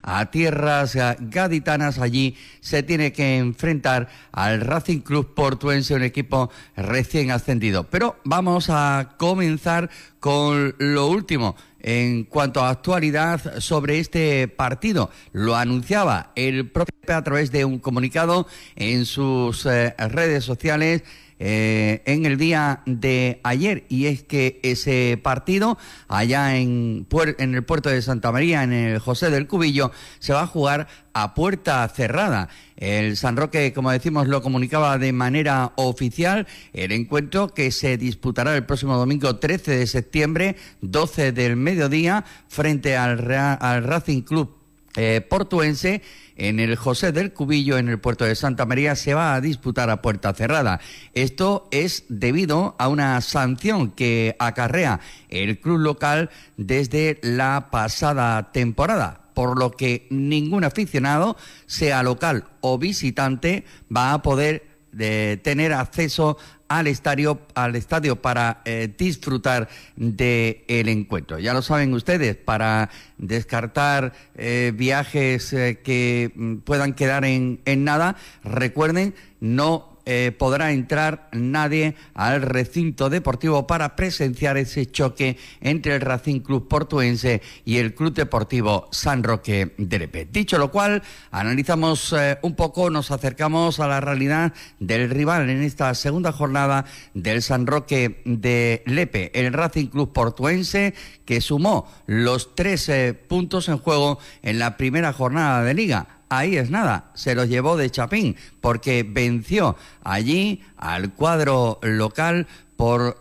a tierras gaditanas. Allí se tiene que enfrentar al Racing Club Portuense, un equipo recién ascendido. Pero vamos a comenzar con lo último en cuanto a actualidad sobre este partido. Lo anunciaba el propio a través de un comunicado en sus redes sociales en el día de ayer, y es que ese partido allá en el puerto de Santa María, en el José del Cubillo, se va a jugar a puerta cerrada. El San Roque, como decimos, lo comunicaba de manera oficial. El encuentro, que se disputará el próximo domingo 13 de septiembre, 12 del mediodía, frente al Racing Club Portuense, en el José del Cubillo, en el puerto de Santa María, se va a disputar a puerta cerrada. Esto es debido a una sanción que acarrea el club local desde la pasada temporada, por lo que ningún aficionado, sea local o visitante, va a poder tener acceso al estadio para disfrutar del encuentro. Ya lo saben ustedes, para descartar viajes que puedan quedar en nada, recuerden, no podrá entrar nadie al recinto deportivo para presenciar ese choque entre el Racing Club Portuense y el Club Deportivo San Roque de Lepe. Dicho lo cual, analizamos un poco, nos acercamos a la realidad del rival en esta segunda jornada del San Roque de Lepe, el Racing Club Portuense, que sumó los 3 puntos en juego en la primera jornada de Liga. Ahí es nada, se los llevó de chapín, porque venció allí al cuadro local por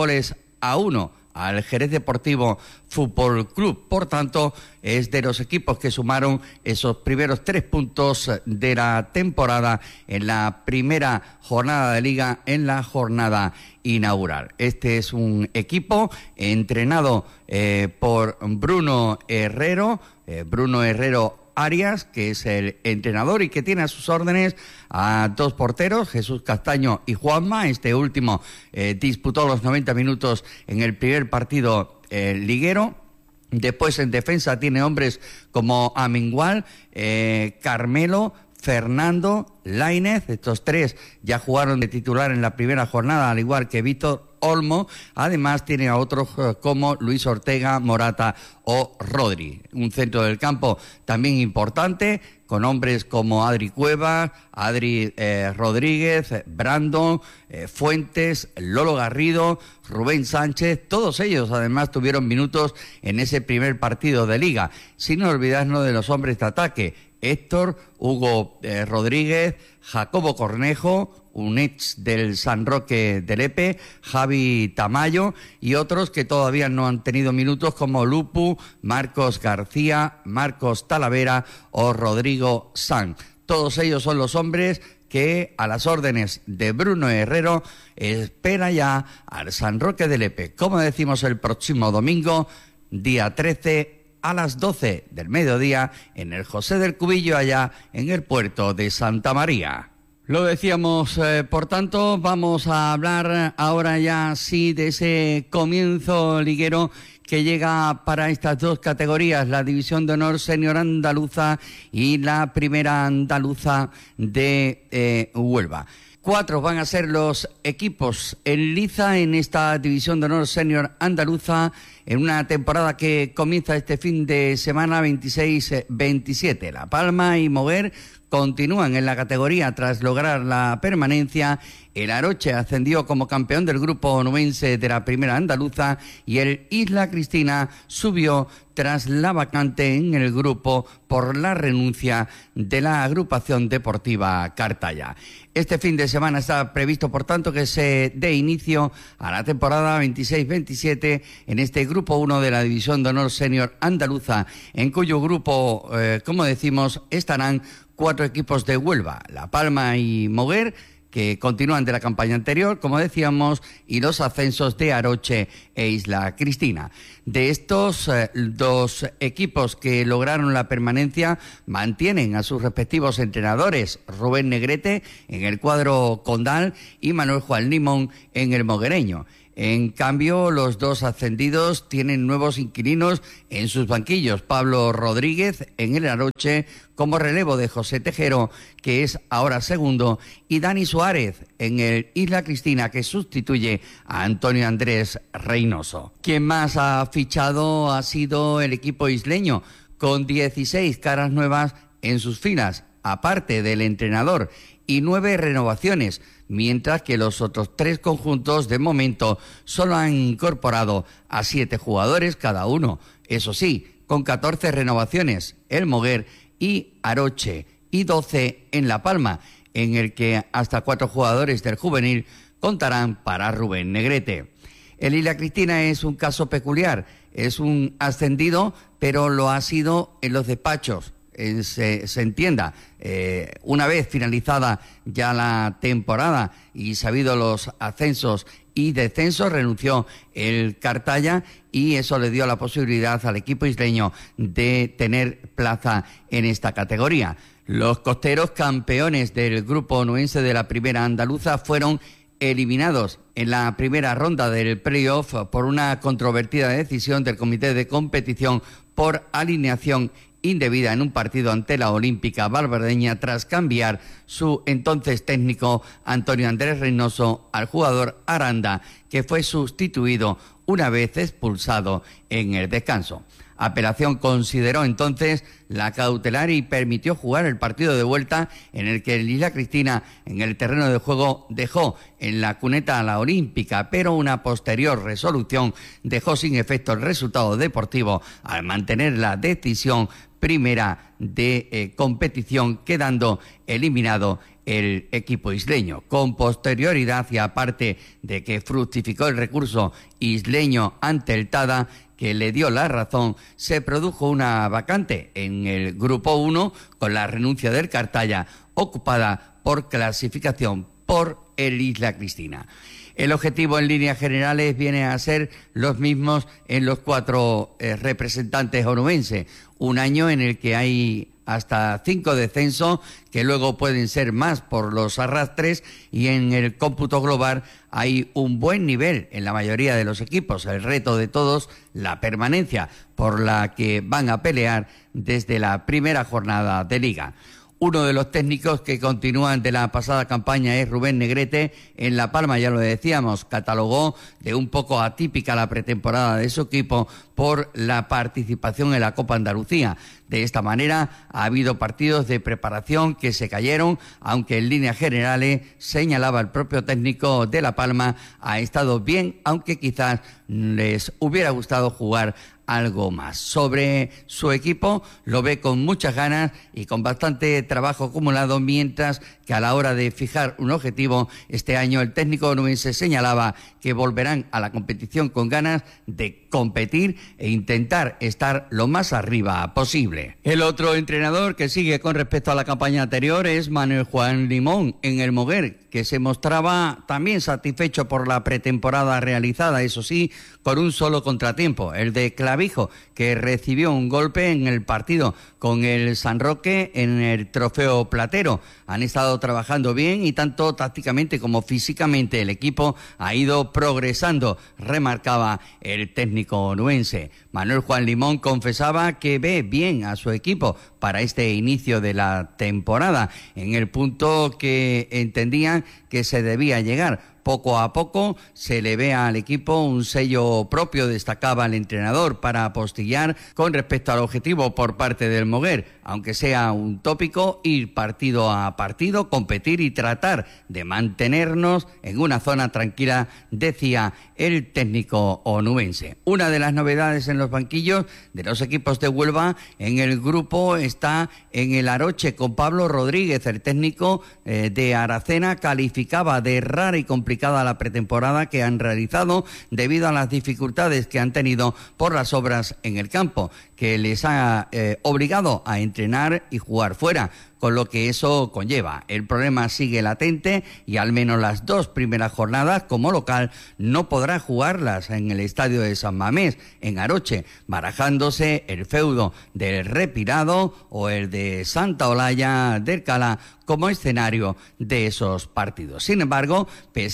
0-1 al Jerez Deportivo Fútbol Club. Por tanto, es de los equipos que sumaron esos primeros 3 puntos de la temporada en la primera jornada de Liga, en la jornada inaugural. Este es un equipo entrenado por Bruno Herrero Arias, que es el entrenador y que tiene a sus órdenes a 2 porteros, Jesús Castaño y Juanma. Este último disputó los 90 minutos en el primer partido liguero. Después, en defensa, tiene hombres como Amengual, Carmelo, Fernando, Lainez. Estos 3 ya jugaron de titular en la primera jornada, al igual que Víctor Olmo. Además tiene a otros como Luis Ortega, Morata o Rodri. Un centro del campo también importante, con hombres como Adri Cuevas, Adri Rodríguez, Brandon, Fuentes, Lolo Garrido, Rubén Sánchez. Todos ellos además tuvieron minutos en ese primer partido de Liga, sin olvidarnos de los hombres de ataque: Héctor, Hugo Rodríguez, Jacobo Cornejo, un ex del San Roque de Lepe, Javi Tamayo, y otros que todavía no han tenido minutos, como Lupu, Marcos García, Marcos Talavera o Rodrigo Sanz. Todos ellos son los hombres que, a las órdenes de Bruno Herrero, espera ya al San Roque de Lepe, como decimos, el próximo domingo, día 13, a las 12 del mediodía, en el José del Cubillo, allá en el puerto de Santa María. Lo decíamos, por tanto, vamos a hablar ahora ya sí de ese comienzo liguero que llega para estas 2 categorías, la División de Honor Senior Andaluza y la Primera Andaluza de Huelva. 4 van a ser los equipos en liza en esta División de Honor Senior Andaluza, en una temporada que comienza este fin de semana 26-27. La Palma y Moguer continúan en la categoría tras lograr la permanencia. El Aroche ascendió como campeón del grupo onubense de la Primera Andaluza, y el Isla Cristina subió tras la vacante en el grupo por la renuncia de la agrupación deportiva Cartaya. Este fin de semana está previsto, por tanto, que se dé inicio a la temporada 26-27 en este grupo 1 de la División de Honor Senior Andaluza, en cuyo grupo, como decimos, estarán 4 equipos de Huelva: La Palma y Moguer, que continúan de la campaña anterior, como decíamos, y los ascensos de Aroche e Isla Cristina. De estos 2 equipos que lograron la permanencia, mantienen a sus respectivos entrenadores: Rubén Negrete en el cuadro condal y Manuel Juan Limón en el moguereño. En cambio, los dos ascendidos tienen nuevos inquilinos en sus banquillos. Pablo Rodríguez en el Aroche como relevo de José Tejero, que es ahora segundo, y Dani Suárez en el Isla Cristina, que sustituye a Antonio Andrés Reynoso. Quien más ha fichado ha sido el equipo isleño, con 16 caras nuevas en sus filas, aparte del entrenador, y 9 renovaciones, mientras que los otros 3 conjuntos de momento solo han incorporado a 7 jugadores cada uno. Eso sí, con 14 renovaciones, el Moguer y Aroche, y 12 en La Palma, en el que hasta 4 jugadores del juvenil contarán para Rubén Negrete. El Isla Cristina es un caso peculiar, es un ascendido, pero lo ha sido en los despachos. Se entienda, una vez finalizada ya la temporada y sabido los ascensos y descensos, renunció el Cartaya y eso le dio la posibilidad al equipo isleño de tener plaza en esta categoría. Los costeros, campeones del grupo onubense de la primera andaluza, fueron eliminados en la primera ronda del playoff por una controvertida decisión del comité de competición por alineación indebida en un partido ante la Olímpica Barbadeña, tras cambiar su entonces técnico Antonio Andrés Reynoso al jugador Aranda, que fue sustituido una vez expulsado en el descanso. Apelación consideró entonces la cautelar y permitió jugar el partido de vuelta, en el que el Isla Cristina en el terreno de juego dejó en la cuneta a la Olímpica, pero una posterior resolución dejó sin efecto el resultado deportivo al mantener la decisión primera de competición, quedando eliminado el equipo isleño. Con posterioridad, y aparte de que fructificó el recurso isleño ante el TADA, que le dio la razón, se produjo una vacante en el grupo 1 con la renuncia del Cartaya, ocupada por clasificación por el Isla Cristina. El objetivo en líneas generales viene a ser los mismos en los 4 representantes onubenses. Un año en el que hay hasta 5 descensos, que luego pueden ser más por los arrastres, y en el cómputo global hay un buen nivel en la mayoría de los equipos. El reto de todos, la permanencia, por la que van a pelear desde la primera jornada de liga. Uno de los técnicos que continúan de la pasada campaña es Rubén Negrete. En La Palma, ya lo decíamos, catalogó de un poco atípica la pretemporada de su equipo por la participación en la Copa Andalucía. De esta manera ha habido partidos de preparación que se cayeron, aunque en líneas generales, señalaba el propio técnico de La Palma, ha estado bien, aunque quizás les hubiera gustado jugar algo más. Sobre su equipo, lo ve con muchas ganas y con bastante trabajo acumulado, mientras que a la hora de fijar un objetivo, este año el técnico onubense señalaba que volverán a la competición con ganas de competir e intentar estar lo más arriba posible. El otro entrenador que sigue con respecto a la campaña anterior es Manuel Juan Limón en el Moguer, que se mostraba también satisfecho por la pretemporada realizada, eso sí, con un solo contratiempo, el de Clavijo, que recibió un golpe en el partido con el San Roque en el Trofeo Platero. Han estado trabajando bien y tanto tácticamente como físicamente el equipo ha ido progresando, remarcaba el técnico onubense. Manuel Juan Limón confesaba que ve bien a su equipo para este inicio de la temporada, en el punto que entendían que se debía llegar. Poco a poco se le ve al equipo un sello propio, destacaba el entrenador, para apostillar con respecto al objetivo por parte del Moguer, aunque sea un tópico, ir partido a partido, competir y tratar de mantenernos en una zona tranquila, decía el técnico onubense. Una de las novedades en los banquillos de los equipos de Huelva en el grupo está en el Aroche, con Pablo Rodríguez. El técnico de Aracena calificaba de rara y complicada la pretemporada que han realizado debido a las dificultades que han tenido por las obras en el campo, que les ha obligado a entrenar y jugar fuera, con lo que eso conlleva. El problema sigue latente y al menos las 2 primeras jornadas como local no podrá jugarlas en el estadio de San Mamés, en Aroche, barajándose el feudo del Repirado o el de Santa Olalla del Cala como escenario de esos partidos. Sin embargo, pese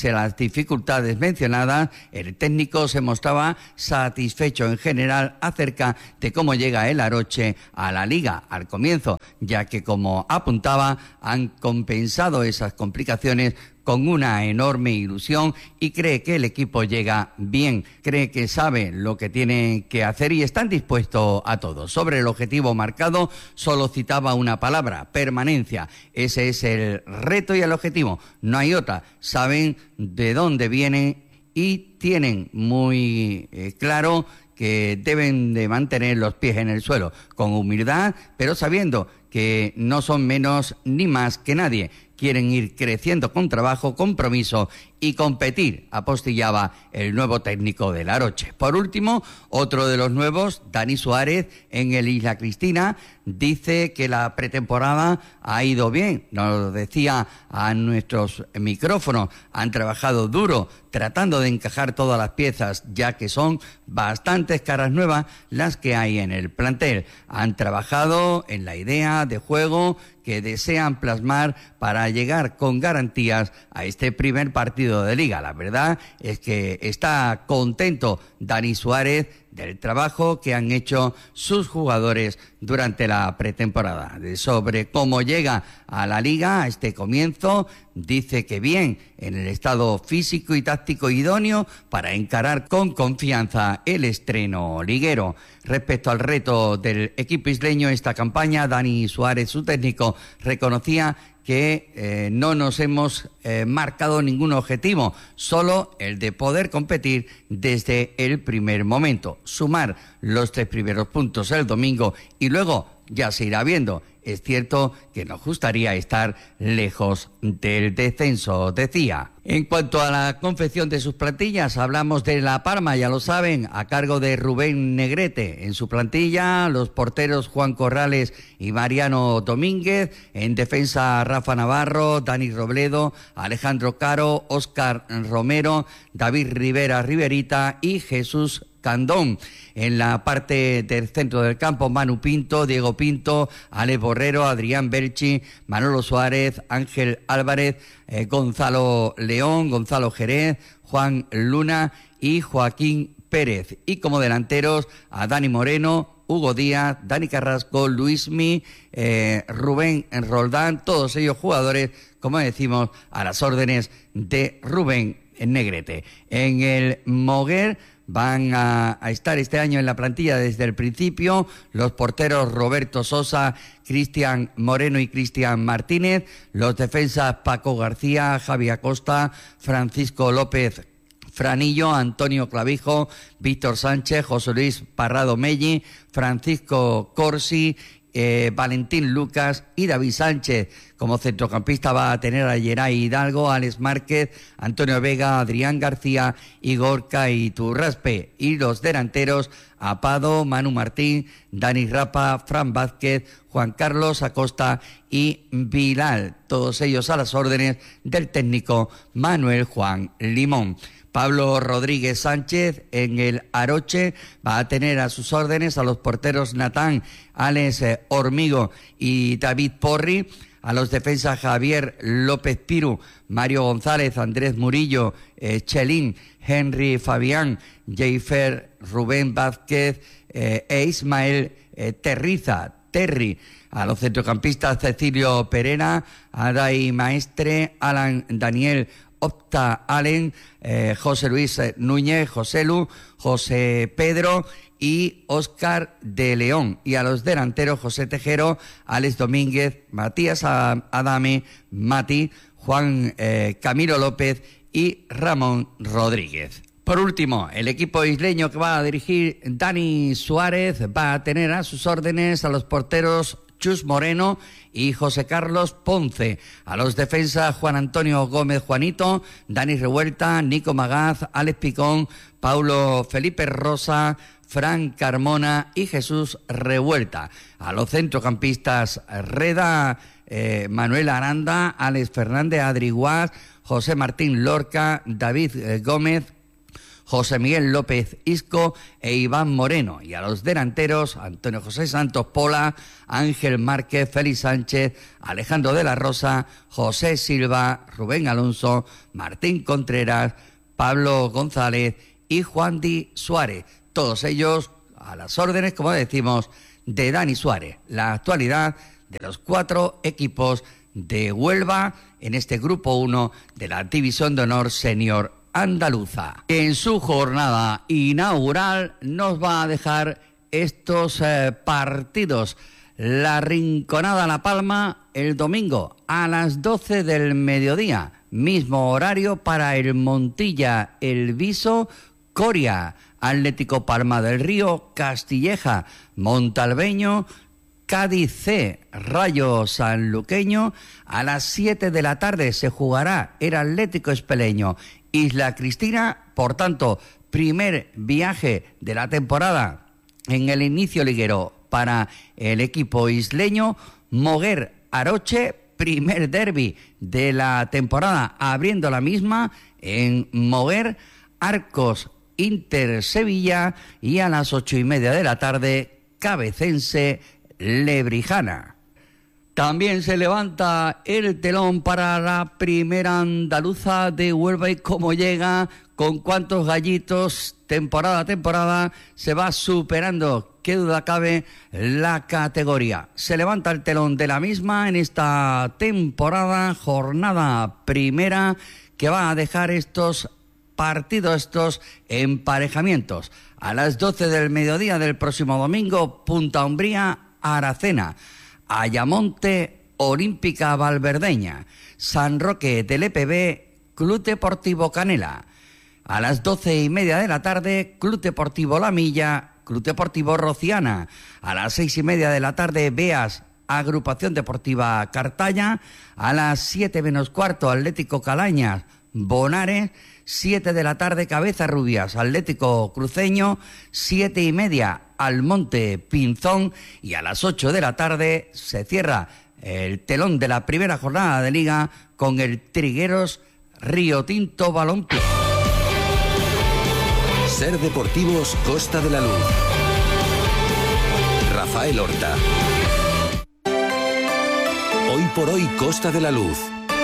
Pese a las dificultades mencionadas, el técnico se mostraba satisfecho en general acerca de cómo llega el Aroche a la Liga al comienzo, ya que, como apuntaba, han compensado esas complicaciones con una enorme ilusión y cree que el equipo llega bien, cree que sabe lo que tiene que hacer y están dispuestos a todo. Sobre el objetivo marcado solo citaba una palabra: permanencia. Ese es el reto y el objetivo, no hay otra. Saben de dónde vienen y tienen muy claro que deben de mantener los pies en el suelo, con humildad, pero sabiendo que no son menos ni más que nadie. Quieren ir creciendo con trabajo, compromiso y competir, apostillaba el nuevo técnico del Aroche. Por último, otro de los nuevos, Dani Suárez, en el Isla Cristina, dice que la pretemporada ha ido bien. Nos lo decía a nuestros micrófonos, han trabajado duro tratando de encajar todas las piezas, ya que son bastantes caras nuevas las que hay en el plantel. Han trabajado en la idea de juego que desean plasmar para llegar con garantías a este primer partido de Liga. La verdad es que está contento Dani Suárez del trabajo que han hecho sus jugadores durante la pretemporada. Sobre cómo llega a la Liga a este comienzo, dice que bien, en el estado físico y táctico idóneo para encarar con confianza el estreno liguero. Respecto al reto del equipo isleño esta campaña, Dani Suárez, su técnico, reconocía que no nos hemos marcado ningún objetivo, solo el de poder competir desde el primer momento, sumar los 3 primeros puntos el domingo y luego ya se irá viendo. Es cierto que nos gustaría estar lejos del descenso, decía. En cuanto a la confección de sus plantillas, hablamos de La Palma, ya lo saben, a cargo de Rubén Negrete. En su plantilla, los porteros Juan Corrales y Mariano Domínguez. En defensa, Rafa Navarro, Dani Robledo, Alejandro Caro, Óscar Romero, David Rivera Riverita y Jesús Candón. En la parte del centro del campo, Manu Pinto, Diego Pinto, Alex Borrero, Adrián Belchi, Manolo Suárez, Ángel Álvarez, Gonzalo León, Gonzalo Jerez, Juan Luna y Joaquín Pérez. Y como delanteros a Dani Moreno, Hugo Díaz, Dani Carrasco, Luismi, Rubén Roldán, todos ellos jugadores, como decimos, a las órdenes de Rubén Negrete. En el Moguer van a estar este año en la plantilla desde el principio los porteros Roberto Sosa, Cristian Moreno y Cristian Martínez, los defensas Paco García, Javi Acosta, Francisco López Franillo, Antonio Clavijo, Víctor Sánchez, José Luis Parrado Melli, Francisco Corsi, Valentín Lucas y David Sánchez. Como centrocampista va a tener a Geray Hidalgo, Alex Márquez, Antonio Vega, Adrián García y Gorka Iturraspe. Y los delanteros a Pado, Manu Martín, Dani Rapa, Fran Vázquez, Juan Carlos Acosta y Bilal. Todos ellos a las órdenes del técnico Manuel Juan Limón. Pablo Rodríguez Sánchez en el Aroche va a tener a sus órdenes a los porteros Natán, Alex Hormigo y David Porri, a los defensas Javier López Piru, Mario González, Andrés Murillo, Chelín, Henry Fabián, Jeifer, Rubén Vázquez e Ismael Terry. A los centrocampistas Cecilio Perena, Adai Maestre, Alan Daniel Opta Allen, José Luis Núñez, José Lu, José Pedro y Óscar de León. Y a los delanteros José Tejero, Alex Domínguez, Matías Adame, Mati, Juan Camilo López y Ramón Rodríguez. Por último, el equipo isleño que va a dirigir Dani Suárez va a tener a sus órdenes a los porteros Chus Moreno y José Carlos Ponce. A los defensas Juan Antonio Gómez Juanito, Dani Revuelta, Nico Magaz, Alex Picón, Paulo Felipe Rosa, Fran Carmona y Jesús Revuelta. A los centrocampistas Reda, Manuel Aranda, Alex Fernández, Adri Guas, José Martín Lorca, David Gómez, José Miguel López Isco e Iván Moreno. Y a los delanteros, Antonio José Santos Pola, Ángel Márquez, Félix Sánchez, Alejandro de la Rosa, José Silva, Rubén Alonso, Martín Contreras, Pablo González y Juan Di Suárez. Todos ellos a las órdenes, como decimos, de Dani Suárez. La actualidad de los 4 equipos de Huelva en este grupo 1 de la División de Honor Senior Andaluza. En su jornada inaugural nos va a dejar estos partidos. La Rinconada La Palma el domingo a las 12 del mediodía. Mismo horario para el Montilla, El Viso, Coria, Atlético Palma del Río, Castilleja, Montalbeño, Cádiz C, Rayo Sanluqueño. A las 7 de la tarde se jugará el Atlético Espeleño, Isla Cristina. Por tanto, primer viaje de la temporada en el inicio liguero para el equipo isleño. Moguer Aroche, primer derbi de la temporada, abriendo la misma en Moguer. Arcos Inter Sevilla, y a las 8:30 de la tarde Cabecense Lebrijana. También se levanta el telón para la primera andaluza de Huelva, y cómo llega, con cuántos gallitos, temporada a temporada, se va superando, qué duda cabe, la categoría. Se levanta el telón de la misma en esta temporada, jornada primera, que va a dejar estos partidos, estos emparejamientos. A las 12 del mediodía del próximo domingo, Punta Umbría, Aracena. Ayamonte, Olímpica Valverdeña. San Roque del EPB, Club Deportivo Canela. A las 12:30 de la tarde, Club Deportivo La Milla, Club Deportivo Rociana. A las 6:30 de la tarde, Beas, Agrupación Deportiva Cartaya. A las 7 menos cuarto, Atlético Calañas, Bonares. 7 de la tarde, Cabeza Rubias, Atlético Cruceño. 7:30, Almonte Pinzón. Y a las 8 de la tarde se cierra el telón de la primera jornada de Liga con el Trigueros Río Tinto Balompié. Ser Deportivos Costa de la Luz. Rafael Horta. Hoy por hoy Costa de la Luz.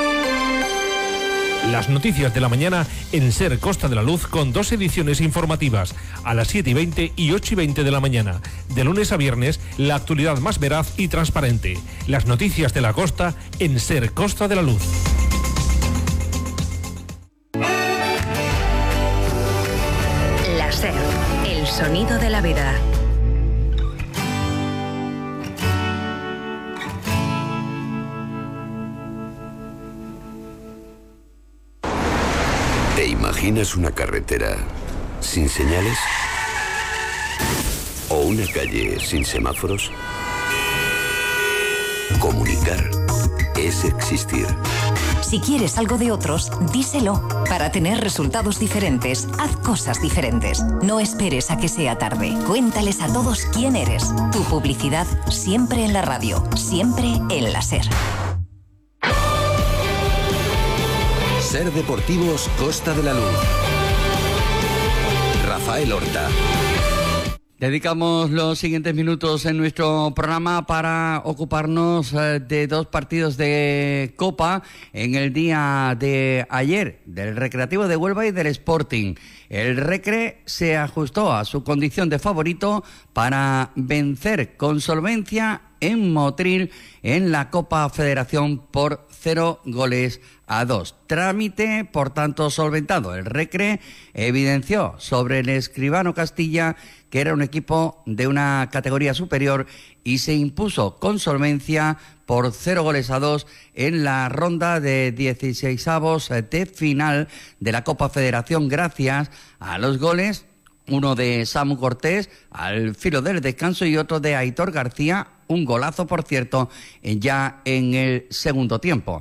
Las noticias de la mañana en Ser Costa de la Luz, con 2 ediciones informativas, a las 7:20 y 8:20 de la mañana. De lunes a viernes, la actualidad más veraz y transparente. Las noticias de la costa en Ser Costa de la Luz. La Ser, el sonido de la vida. ¿Te imaginas una carretera sin señales? ¿O una calle sin semáforos? Comunicar es existir. Si quieres algo de otros, díselo. Para tener resultados diferentes, haz cosas diferentes. No esperes a que sea tarde. Cuéntales a todos quién eres. Tu publicidad siempre en la radio, siempre en la Ser. Ser Deportivos Costa de la Luz. Rafael Horta. Dedicamos los siguientes minutos en nuestro programa para ocuparnos de 2 partidos de Copa en el día de ayer, del Recreativo de Huelva y del Sporting. El Recre se ajustó a su condición de favorito para vencer con solvencia en Motril en la Copa Federación por 0-2. Trámite, por tanto, solventado. El Recre evidenció sobre el Escribano Castilla que era un equipo de una categoría superior y se impuso con solvencia por 0-2 en la ronda de 16avos de final de la Copa Federación, gracias a los goles, uno de Samu Cortés al filo del descanso y otro de Aitor García, un golazo, por cierto, ya en el segundo tiempo.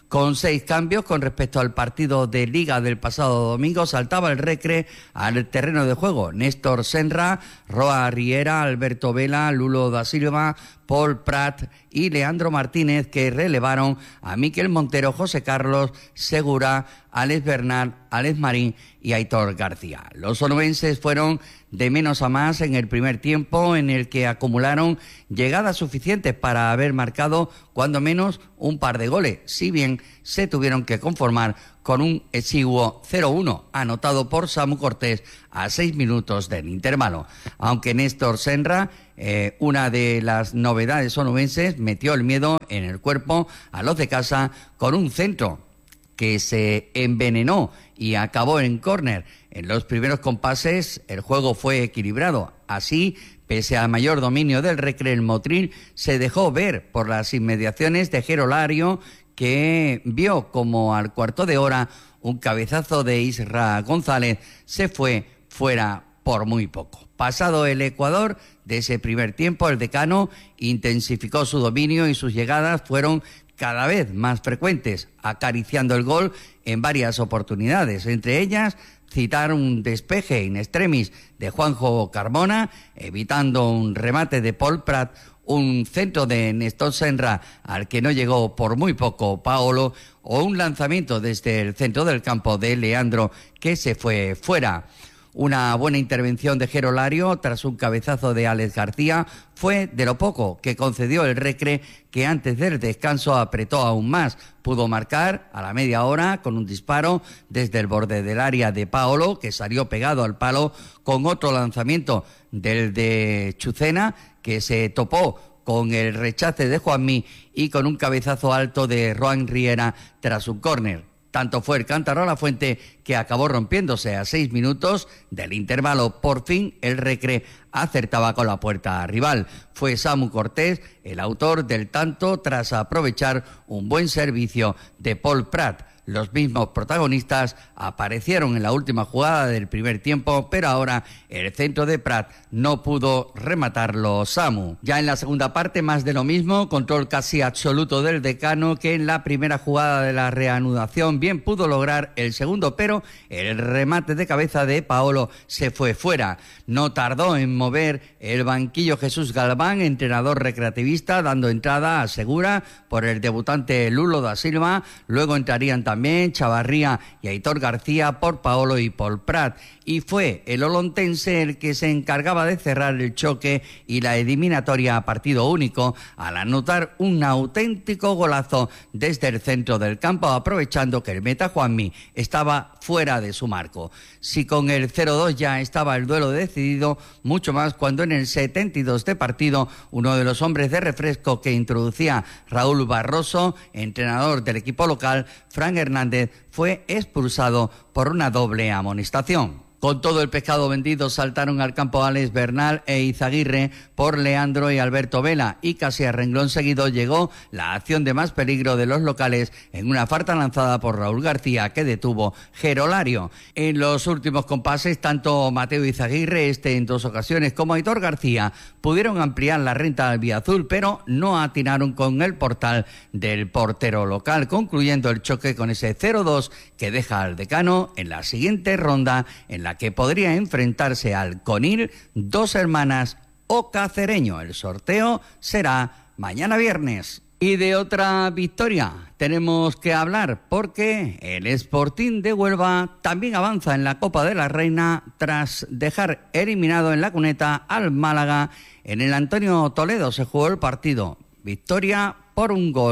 Con 6 cambios con respecto al partido de Liga del pasado domingo, saltaba el Recre al terreno de juego. Néstor Senra, Roa Riera, Alberto Vela, Lulo da Silva, Paul Prat y Leandro Martínez, que relevaron a Miquel Montero, José Carlos Segura, Alex Bernal, Alex Marín y Aitor García. Los onubenses fueron de menos a más en el primer tiempo, en el que acumularon llegadas suficientes para haber marcado cuando menos un par de goles, si bien se tuvieron que conformar con un exiguo 0-1 anotado por Samu Cortés a 6 minutos del intervalo. Aunque Néstor Senra, una de las novedades onubenses, metió el miedo en el cuerpo a los de casa con un centro que se envenenó y acabó en córner. En los primeros compases el juego fue equilibrado. Así, pese al mayor dominio del Recre, el Motril se dejó ver por las inmediaciones de Gerolario, que vio como al cuarto de hora un cabezazo de Isra González se fue fuera por muy poco. Pasado el Ecuador de ese primer tiempo, el decano intensificó su dominio y sus llegadas fueron cada vez más frecuentes, acariciando el gol en varias oportunidades. Entre ellas, citar un despeje in extremis de Juanjo Carmona, evitando un remate de Paul Prat, un centro de Néstor Senra al que no llegó por muy poco Paolo, o un lanzamiento desde el centro del campo de Leandro que se fue fuera. Una buena intervención de Gerolario tras un cabezazo de Alex García fue de lo poco que concedió el Recre, que antes del descanso apretó aún más. Pudo marcar a la media hora con un disparo desde el borde del área de Paolo, que salió pegado al palo, con otro lanzamiento del de Chucena, que se topó con el rechace de Juanmi, y con un cabezazo alto de Roan Riera tras un córner. Tanto fue el cántaro a la fuente que acabó rompiéndose a 6 minutos del intervalo. Por fin el Recre acertaba con la puerta rival. Fue Samu Cortés el autor del tanto tras aprovechar un buen servicio de Paul Prat. Los mismos protagonistas aparecieron en la última jugada del primer tiempo, pero ahora el centro de Prat no pudo rematarlo Samu. Ya en la segunda parte, más de lo mismo, control casi absoluto del decano, que en la primera jugada de la reanudación bien pudo lograr el segundo, pero el remate de cabeza de Paolo se fue fuera. No tardó en mover el banquillo Jesús Galván, entrenador recreativista, dando entrada a Segura por el debutante Lulo da Silva. Luego entrarían también Chavarría y Aitor García por Paolo y Paul Prat, y fue el olontense el que se encargaba de cerrar el choque y la eliminatoria a partido único al anotar un auténtico golazo desde el centro del campo, aprovechando que el meta Juanmi estaba fuera de su marco. Si con el 0-2 ya estaba el duelo decidido, mucho más cuando en el 72 de partido uno de los hombres de refresco que introducía Raúl Barroso, entrenador del equipo local, Fran Hernández, fue expulsado por una doble amonestación. Con todo el pescado vendido, saltaron al campo Alex Bernal e Izaguirre por Leandro y Alberto Vela, y casi a renglón seguido llegó la acción de más peligro de los locales en una falta lanzada por Raúl García que detuvo Gerolario. En los últimos compases, tanto Mateo Izaguirre, en 2 ocasiones, como Aitor García pudieron ampliar la renta albiazul, pero no atinaron con el portal del portero local, concluyendo el choque con ese 0-2 que deja al decano en la siguiente ronda, en la que podría enfrentarse al Conil, Dos Hermanas o Cacereño. El sorteo será mañana viernes. Y de otra victoria tenemos que hablar, porque el Sporting de Huelva también avanza en la Copa de la Reina tras dejar eliminado en la cuneta al Málaga. En el Antonio Toledo se jugó el partido. Victoria por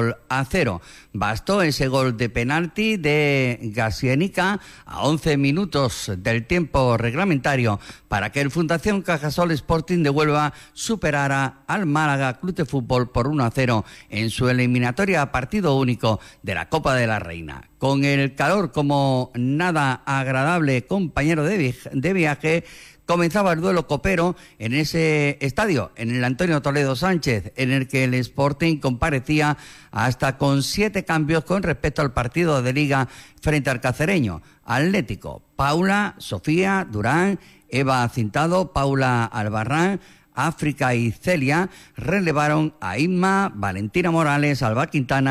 1-0. Bastó ese gol de penalti de Gasienica a 11 minutos del tiempo reglamentario para que el Fundación Cajasol Sporting de Huelva superara al Málaga Club de Fútbol por 1-0 en su eliminatoria a partido único de la Copa de la Reina. Con el calor como nada agradable compañero de viaje, comenzaba el duelo copero en ese estadio, en el Antonio Toledo Sánchez, en el que el Sporting comparecía hasta con 7 cambios con respecto al partido de Liga frente al Cacereño. Atlético: Paula, Sofía, Durán, Eva Cintado, Paula Albarrán, África y Celia relevaron a Inma, Valentina Morales, Alba Quintana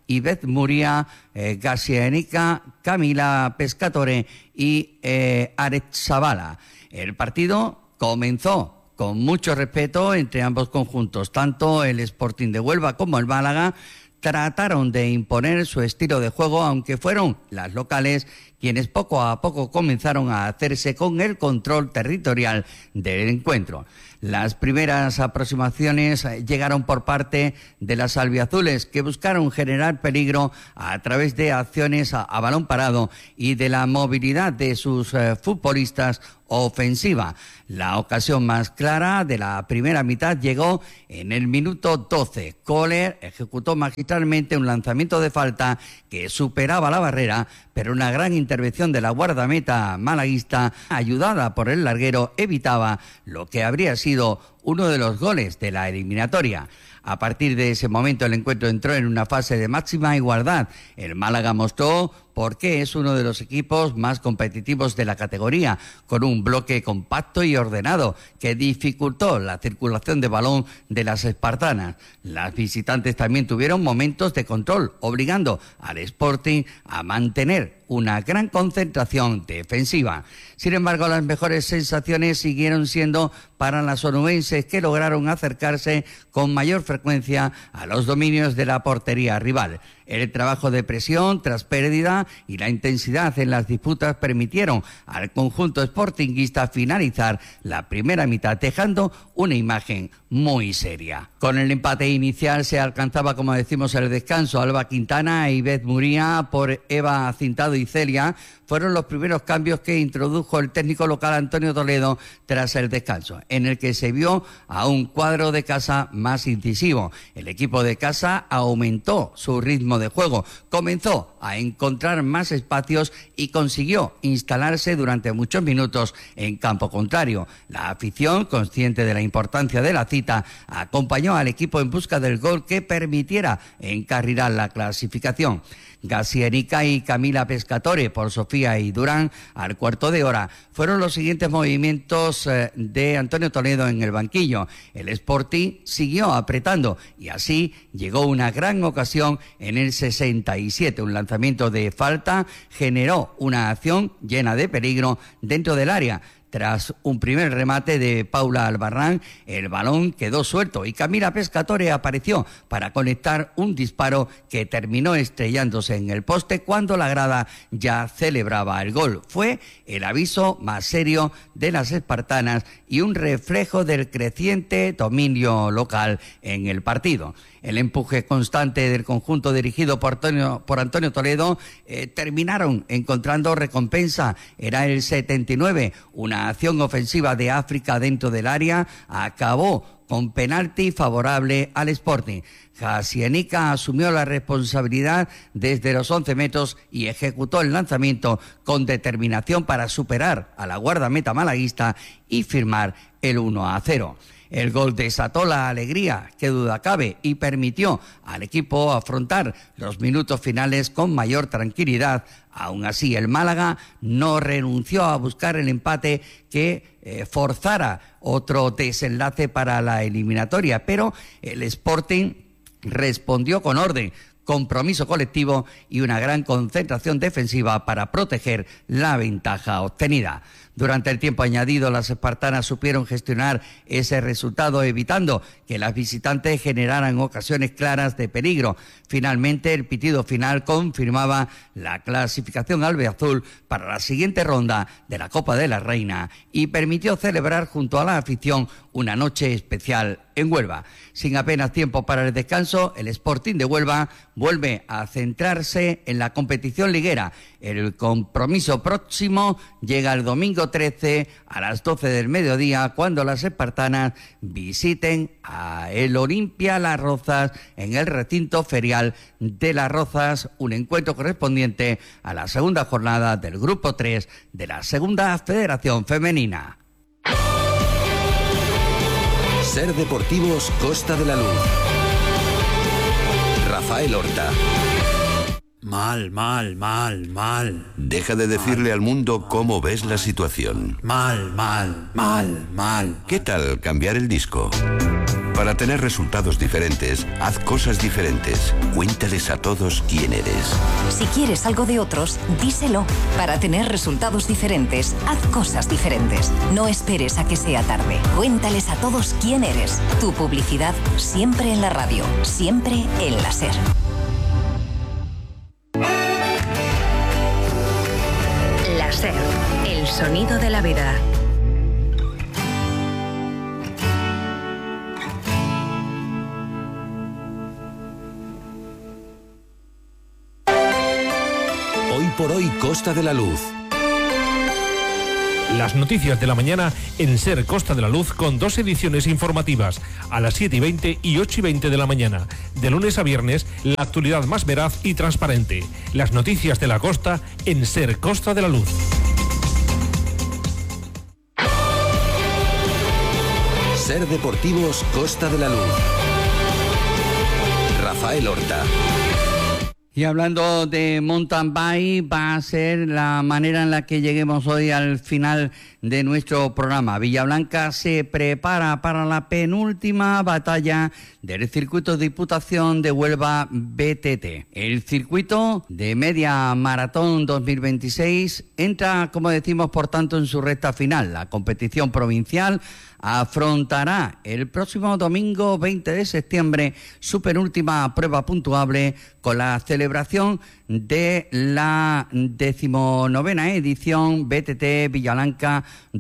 Ivez Muria, Gazzienica, Camila Pescatore y Aretzabala. El partido comenzó con mucho respeto entre ambos conjuntos. Tanto el Sporting de Huelva como el Málaga trataron de imponer su estilo de juego, aunque fueron las locales quienes poco a poco comenzaron a hacerse con el control territorial del encuentro. Las primeras aproximaciones llegaron por parte de las albiazules, que buscaron generar peligro a través de acciones a balón parado y de la movilidad de sus futbolistas ofensiva. La ocasión más clara de la primera mitad llegó en el minuto 12. Kohler ejecutó magistralmente un lanzamiento de falta que superaba la barrera, pero una gran intervención de la guardameta malaguista, ayudada por el larguero, evitaba lo que habría sido uno de los goles de la eliminatoria. A partir de ese momento el encuentro entró en una fase de máxima igualdad. El Málaga mostró por qué es uno de los equipos más competitivos de la categoría, con un bloque compacto y ordenado que dificultó la circulación de balón de las espartanas. Las visitantes también tuvieron momentos de control, obligando al Sporting a mantener una gran concentración defensiva. Sin embargo, las mejores sensaciones siguieron siendo para las onubenses, que lograron acercarse con mayor frecuencia a los dominios de la portería rival. El trabajo de presión tras pérdida y la intensidad en las disputas permitieron al conjunto sportinguista finalizar la primera mitad, dejando una imagen muy seria. Con el empate inicial se alcanzaba, como decimos, el descanso. Alba Quintana e Ivez Muria por Eva Cintado y Celia fueron los primeros cambios que introdujo el técnico local Antonio Toledo tras el descanso, en el que se vio a un cuadro de casa más incisivo. El equipo de casa aumentó su ritmo de juego, comenzó a encontrar más espacios y consiguió instalarse durante muchos minutos en campo contrario. La afición, consciente de la importancia de la cita, acompañó al equipo en busca del gol que permitiera encarrilar la clasificación. Gazzienica y Camila Pescatore por Sofía y Durán al cuarto de hora. Fueron los siguientes movimientos de Antonio Toledo en el banquillo. El Sporting siguió apretando y así llegó una gran ocasión en el 67. Un lanzamiento de falta generó una acción llena de peligro dentro del área. Tras un primer remate de Paula Albarrán, el balón quedó suelto y Camila Pescatore apareció para conectar un disparo que terminó estrellándose en el poste cuando la grada ya celebraba el gol. Fue el aviso más serio de las espartanas y un reflejo del creciente dominio local en el partido. El empuje constante del conjunto dirigido por Antonio Toledo terminaron encontrando recompensa. Era el 79, una acción ofensiva de África dentro del área acabó con penalti favorable al Sporting. Gazzienica asumió la responsabilidad desde los 11 metros y ejecutó el lanzamiento con determinación para superar a la guardameta malaguista y firmar el 1-0. El gol desató la alegría, que duda cabe, y permitió al equipo afrontar los minutos finales con mayor tranquilidad. Aún así, el Málaga no renunció a buscar el empate que forzara otro desenlace para la eliminatoria, pero el Sporting respondió con orden, compromiso colectivo y una gran concentración defensiva para proteger la ventaja obtenida. Durante el tiempo añadido, las espartanas supieron gestionar ese resultado, evitando que las visitantes generaran ocasiones claras de peligro. Finalmente, el pitido final confirmaba la clasificación albiazul para la siguiente ronda de la Copa de la Reina y permitió celebrar junto a la afición una noche especial en Huelva. Sin apenas tiempo para el descanso, el Sporting de Huelva vuelve a centrarse en la competición liguera. El compromiso próximo llega el domingo 13 a las 12 del mediodía, cuando las espartanas visiten a el Olimpia Las Rozas en el recinto ferial de Las Rozas, un encuentro correspondiente a la segunda jornada del Grupo 3 de la Segunda Federación Femenina. Ser Deportivos Costa de la Luz. Rafael Horta. Mal. Deja de decirle al mundo cómo ves la situación. Mal. ¿Qué tal cambiar el disco? Para tener resultados diferentes, haz cosas diferentes. Cuéntales a todos quién eres. Si quieres algo de otros, díselo. Para tener resultados diferentes, haz cosas diferentes. No esperes a que sea tarde. Cuéntales a todos quién eres. Tu publicidad siempre en la radio, siempre en la SER. La SER, el sonido de la vida. Hoy por hoy, Costa de la Luz. Las noticias de la mañana en SER Costa de la Luz con 2 ediciones informativas, a las 7:20 y 8:20 de la mañana. De lunes a viernes, la actualidad más veraz y transparente. Las noticias de la costa en SER Costa de la Luz. SER Deportivos, Costa de la Luz. Rafael Horta. Y hablando de mountain bike, va a ser la manera en la que lleguemos hoy al final de nuestro programa. Villablanca se prepara para la penúltima batalla del circuito Diputación de Huelva BTT. El circuito de media maratón 2026 entra, como decimos, por tanto, en su recta final. La competición provincial afrontará el próximo domingo 20 de septiembre su penúltima prueba puntuable con la celebración de la 19ª edición BTT Villablanca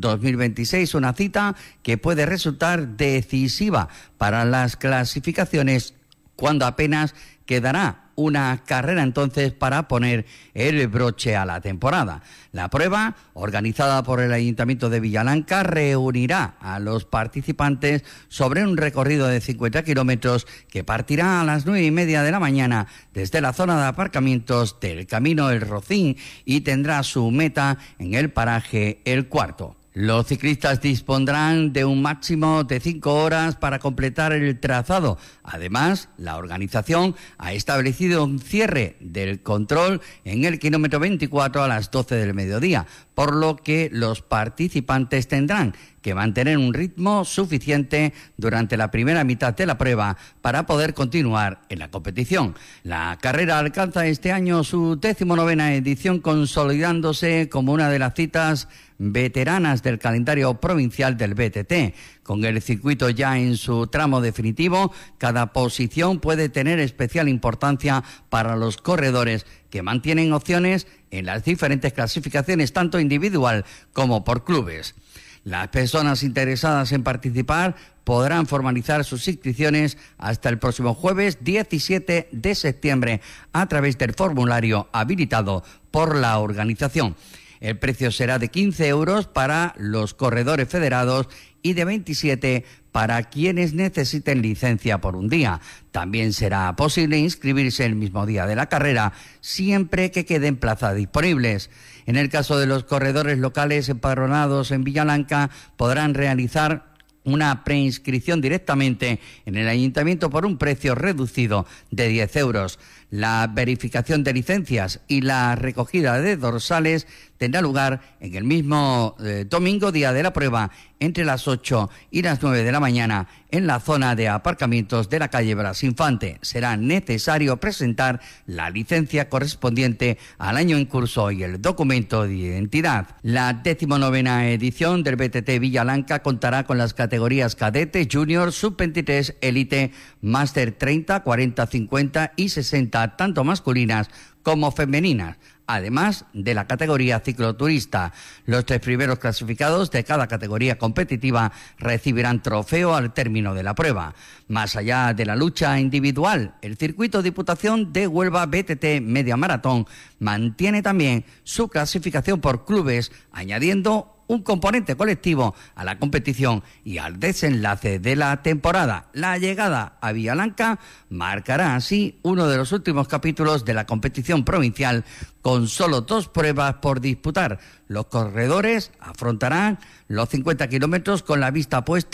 2026, una cita que puede resultar decisiva para las clasificaciones cuando apenas quedará una carrera entonces para poner el broche a la temporada. La prueba, organizada por el Ayuntamiento de Villablanca, reunirá a los participantes sobre un recorrido de 50 kilómetros que partirá a las 9:30 de la mañana desde la zona de aparcamientos del Camino El Rocín y tendrá su meta en el paraje El Cuarto. Los ciclistas dispondrán de un máximo de 5 horas para completar el trazado. Además, la organización ha establecido un cierre del control en el kilómetro 24 a las 12 del mediodía, por lo que los participantes tendrán que mantener un ritmo suficiente durante la primera mitad de la prueba para poder continuar en la competición. La carrera alcanza este año su 19ª edición, consolidándose como una de las citas veteranas del calendario provincial del BTT. Con el circuito ya en su tramo definitivo, cada posición puede tener especial importancia para los corredores que mantienen opciones en las diferentes clasificaciones, tanto individual como por clubes. Las personas interesadas en participar podrán formalizar sus inscripciones hasta el próximo jueves 17 de septiembre a través del formulario habilitado por la organización. El precio será de 15 euros para los corredores federados y de 27 para quienes necesiten licencia por un día. También será posible inscribirse el mismo día de la carrera, siempre que queden plazas disponibles. En el caso de los corredores locales empadronados en Villablanca, podrán realizar una preinscripción directamente en el ayuntamiento por un precio reducido de 10 euros. La verificación de licencias y la recogida de dorsales tendrá lugar en el mismo domingo, día de la prueba, entre las 8 y las 9 de la mañana en la zona de aparcamientos de la calle Blas Infante. Será necesario presentar la licencia correspondiente al año en curso y el documento de identidad. La 19ª edición del BTT Villablanca contará con las categorías cadete, junior, sub-23, élite, máster 30, 40, 50 y 60, tanto masculinas como femeninas, además de la categoría cicloturista. Los 3 primeros clasificados de cada categoría competitiva recibirán trofeo al término de la prueba. Más allá de la lucha individual, el circuito Diputación de Huelva BTT Media Maratón mantiene también su clasificación por clubes, añadiendo un componente colectivo a la competición y al desenlace de la temporada. La llegada a Villablanca marcará así uno de los últimos capítulos de la competición provincial, con solo 2 pruebas por disputar. Los corredores afrontarán los 50 kilómetros con la vista puesta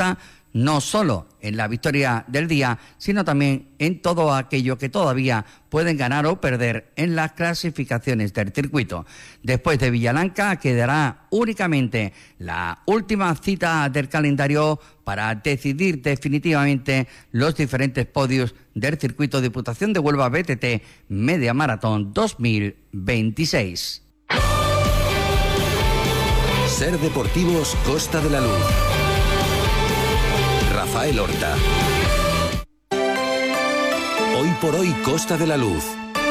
no solo en la victoria del día, sino también en todo aquello que todavía pueden ganar o perder en las clasificaciones del circuito. Después de Villalanca quedará únicamente la última cita del calendario para decidir definitivamente los diferentes podios del circuito Diputación de Huelva BTT Media Maratón 2026. Ser Deportivos Costa de la Luz. Rafael Horta. Hoy por hoy Costa de la Luz.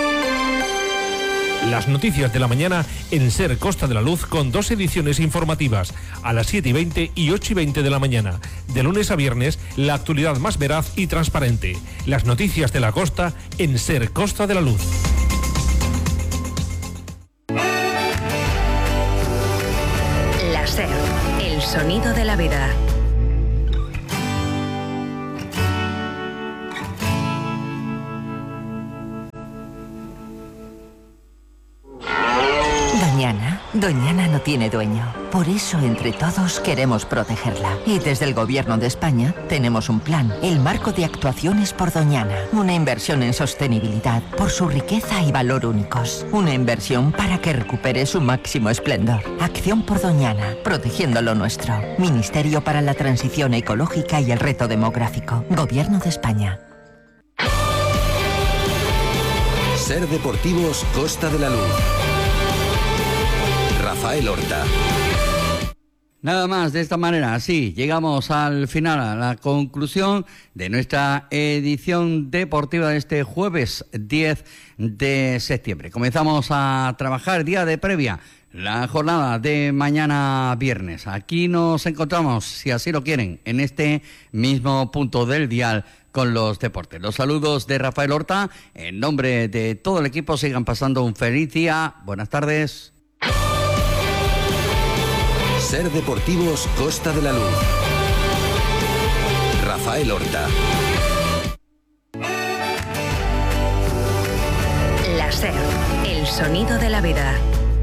Las noticias de la mañana en Ser Costa de la Luz con 2 ediciones informativas, a las 7:20 y 8:20 de la mañana. De lunes a viernes, la actualidad más veraz y transparente. Las noticias de la costa en Ser Costa de la Luz. La SER, el sonido de la vida. Doñana no tiene dueño. Por eso, entre todos, queremos protegerla. Y desde el Gobierno de España tenemos un plan, el Marco de Actuaciones por Doñana. Una inversión en sostenibilidad por su riqueza y valor únicos. Una inversión para que recupere su máximo esplendor. Acción por Doñana, protegiendo lo nuestro. Ministerio para la Transición Ecológica y el Reto Demográfico. Gobierno de España. Ser Deportivos Costa de la Luz. Rafael Horta. Nada más, de esta manera, así llegamos al final, a la conclusión de nuestra edición deportiva de este jueves 10 de septiembre. Comenzamos a trabajar día de previa, la jornada de mañana viernes. Aquí nos encontramos, si así lo quieren, en este mismo punto del dial con los deportes. Los saludos de Rafael Horta, en nombre de todo el equipo, sigan pasando un feliz día. Buenas tardes. Ser Deportivos Costa de la Luz. Rafael Horta. La SER, el sonido de la vida.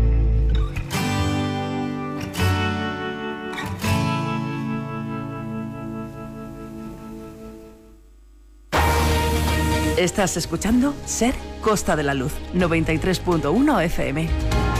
Estás escuchando Ser Costa de la Luz, 93.1 FM.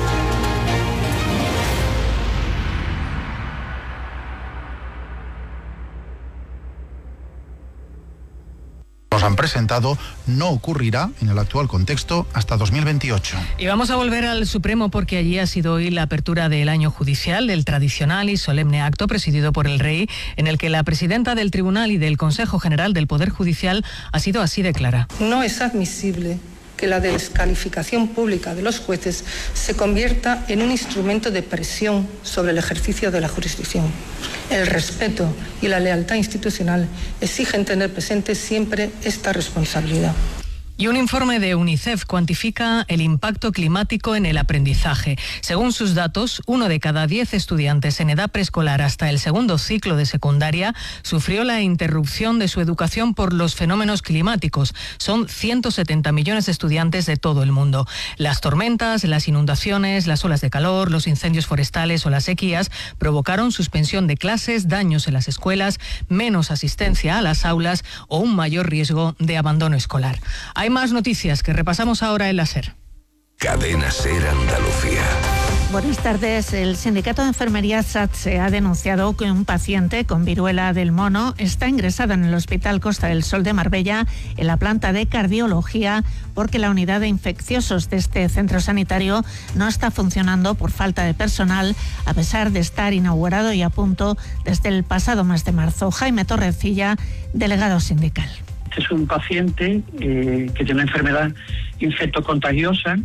Nos han presentado no ocurrirá en el actual contexto hasta 2028. Y vamos a volver al Supremo porque allí ha sido hoy la apertura del año judicial, el tradicional y solemne acto presidido por el Rey, en el que la presidenta del Tribunal y del Consejo General del Poder Judicial ha sido así de clara. No es admisible que la descalificación pública de los jueces se convierta en un instrumento de presión sobre el ejercicio de la jurisdicción. El respeto y la lealtad institucional exigen tener presente siempre esta responsabilidad. Y un informe de UNICEF cuantifica el impacto climático en el aprendizaje. Según sus datos, 1 de cada 10 estudiantes en edad preescolar hasta el segundo ciclo de secundaria sufrió la interrupción de su educación por los fenómenos climáticos. Son 170 millones de estudiantes de todo el mundo. Las tormentas, las inundaciones, las olas de calor, los incendios forestales o las sequías provocaron suspensión de clases, daños en las escuelas, menos asistencia a las aulas o un mayor riesgo de abandono escolar. Hay más noticias que repasamos ahora en la SER. Cadena SER Andalucía. Buenas tardes. El sindicato de enfermería SATSE ha denunciado que un paciente con viruela del mono está ingresado en el Hospital Costa del Sol de Marbella, en la planta de cardiología, porque la unidad de infecciosos de este centro sanitario no está funcionando por falta de personal, a pesar de estar inaugurado y a punto desde el pasado mes de marzo. Jaime Torrecilla, delegado sindical. Es un paciente que tiene una enfermedad infectocontagiosa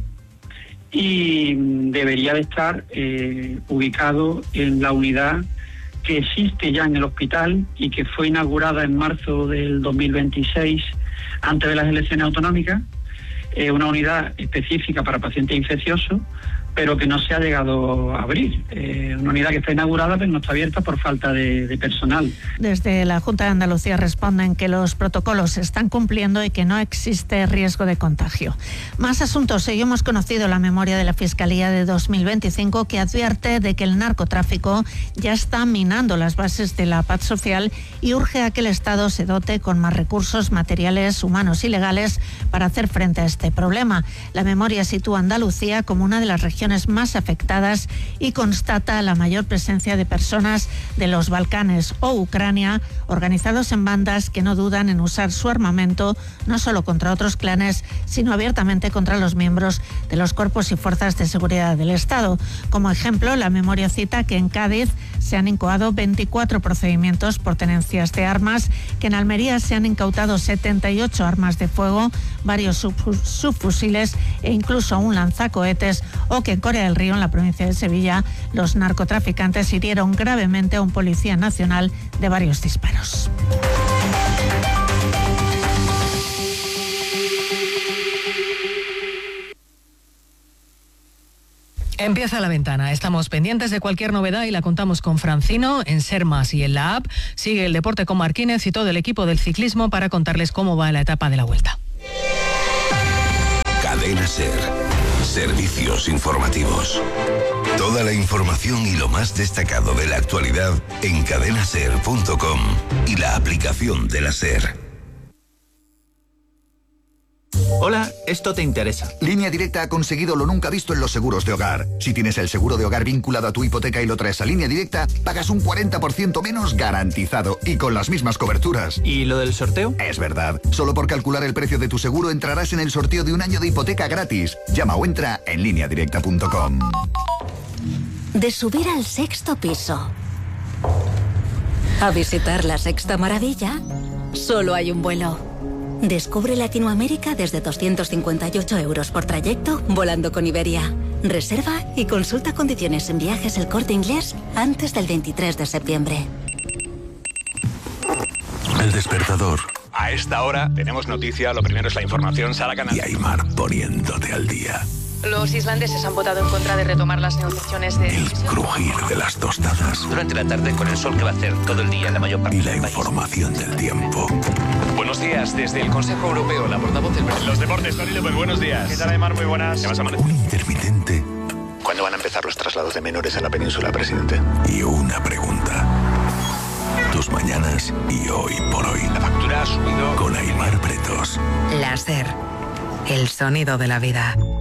y debería de estar ubicado en la unidad que existe ya en el hospital y que fue inaugurada en marzo del 2026, antes de las elecciones autonómicas, una unidad específica para pacientes infecciosos, pero que no se ha llegado a abrir. Una unidad que está inaugurada pero no está abierta por falta de personal. Desde la Junta de Andalucía responden que los protocolos se están cumpliendo y que no existe riesgo de contagio. Más asuntos. Hoy hemos conocido la memoria de la Fiscalía de 2025 que advierte de que el narcotráfico ya está minando las bases de la paz social y urge a que el Estado se dote con más recursos materiales, humanos y legales para hacer frente a este problema. La memoria sitúa a Andalucía como una de las regiones más afectadas y constata la mayor presencia de personas de los Balcanes o Ucrania, organizados en bandas que no dudan en usar su armamento no solo contra otros clanes, sino abiertamente contra los miembros de los cuerpos y fuerzas de seguridad del Estado. Como ejemplo, la memoria cita que en Cádiz se han incoado 24 procedimientos por tenencias de armas, que en Almería se han incautado 78 armas de fuego, varios subfusiles e incluso un lanzacohetes, o que en Corea del Río, en la provincia de Sevilla, los narcotraficantes hirieron gravemente a un policía nacional de varios disparos. Empieza la ventana. Estamos pendientes de cualquier novedad y la contamos con Francino en Ser Más y en la app. Sigue el deporte con Marquínez y todo el equipo del ciclismo para contarles cómo va la etapa de la Vuelta. Cadena Ser. Servicios informativos. Toda la información y lo más destacado de la actualidad en cadenaser.com y la aplicación de la Ser. Hola, esto te interesa. Línea Directa ha conseguido lo nunca visto en los seguros de hogar. Si tienes el seguro de hogar vinculado a tu hipoteca y lo traes a Línea Directa, pagas un 40% menos garantizado y con las mismas coberturas. ¿Y lo del sorteo? Es verdad. Solo por calcular el precio de tu seguro entrarás en el sorteo de un año de hipoteca gratis. Llama o entra en lineadirecta.com. De subir al 6º piso a visitar la Sexta Maravilla, solo hay un vuelo. Descubre Latinoamérica desde 258 € por trayecto volando con Iberia. Reserva y consulta condiciones en Viajes El Corte Inglés antes del 23 de septiembre. El despertador. A esta hora tenemos noticia, lo primero es la información, Sara Canal. Y Aymar poniéndote al día. Los islandeses han votado en contra de retomar las negociaciones de... El crujir de las tostadas. Durante la tarde con el sol que va a hacer todo el día en la mayor parte del país. Y la información del tiempo. Buenos días, desde el Consejo Europeo, la portavoz del... Los deportes, Tony López, buenos días. ¿Qué tal, Aymar? Muy buenas. ¿Qué vas a Un intermitente. ¿Cuándo van a empezar los traslados de menores a la península, presidente? Y una pregunta. Tus mañanas y hoy por hoy. La factura ha subido... Con Aymar Pretos. La Ser. El sonido de la vida.